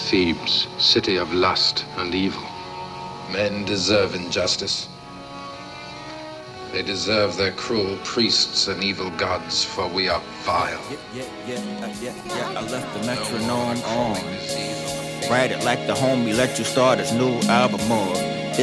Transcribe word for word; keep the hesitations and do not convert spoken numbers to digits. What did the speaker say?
Thebes, city of lust and evil. Men deserve injustice. They deserve their cruel priests and evil gods, for we are vile. Yeah, yeah, yeah, uh, yeah, yeah. I left the metronome on. Write it like the homie let you start his new album on.